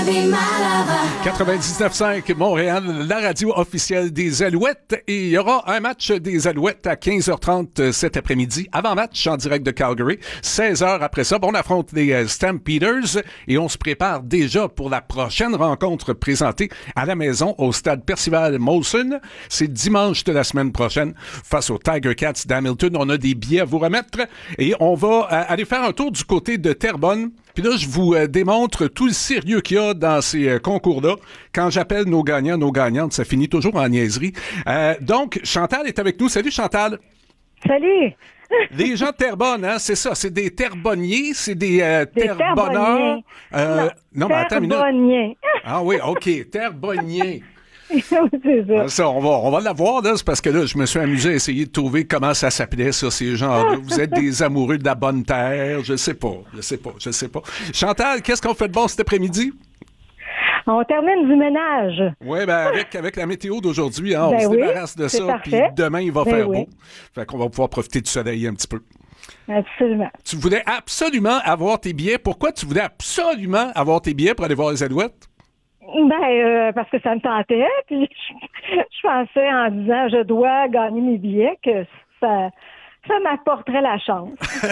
99.5 Montréal, la radio officielle des Alouettes. Et il y aura un match des Alouettes à 15h30 cet après-midi. Avant-match en direct de Calgary. 16h après ça, on affronte les Stampeders et on se prépare déjà pour la prochaine rencontre présentée à la maison au stade Percival Molson. C'est dimanche de la semaine prochaine face aux Tiger Cats d'Hamilton. On a des billets à vous remettre et on va aller faire un tour du côté de Terrebonne. Puis là, je vous démontre tout le sérieux qu'il y a dans ces concours-là. Quand j'appelle nos gagnants, nos gagnantes, ça finit toujours en niaiserie. Donc, Chantal est avec nous. Salut, Chantal. Salut. Les gens de Terrebonne, hein, c'est ça. C'est des Terrebonniers, c'est des Terrebonneurs. Non, mais attends une minute. Ah oui, OK, Terrebonniers. C'est ça. Ça, on va l'avoir, là, c'est parce que là, je me suis amusé à essayer de trouver comment ça s'appelait, ça, ces gens-là. Vous êtes des amoureux de la bonne terre, je sais pas. Chantal, qu'est-ce qu'on fait de bon cet après-midi? On termine du ménage. Oui, ben avec la météo d'aujourd'hui, hein, on se débarrasse de ça, puis demain, il va faire beau. Fait qu'on va pouvoir profiter du soleil un petit peu. Absolument. Tu voulais absolument avoir tes billets. Pourquoi tu voulais absolument avoir tes billets pour aller voir les Alouettes? Parce que ça me tentait, puis je pensais en disant je dois gagner mes billets que ça m'apporterait la chance.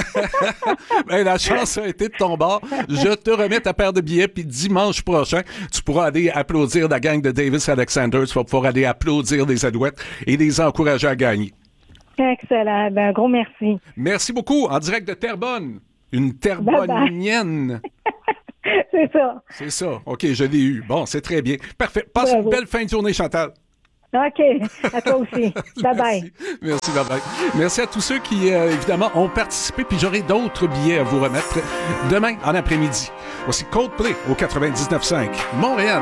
La chance a été de ton bord. Je te remets ta paire de billets, puis dimanche prochain, tu pourras aller applaudir la gang de Davis Alexander. Tu vas pouvoir aller applaudir les Alouettes et les encourager à gagner. Excellent. Un gros merci. Merci beaucoup. En direct de Terrebonne. Une Terrebonnienne. C'est ça. C'est ça. OK, je l'ai eu. Bon, c'est très bien. Parfait. Passe une belle fin de journée, Chantal. OK. À toi aussi. Bye-bye. Merci, bye-bye. Merci à tous ceux qui, évidemment, ont participé. Puis j'aurai d'autres billets à vous remettre demain en après-midi. Voici Coldplay au 99.5 Montréal.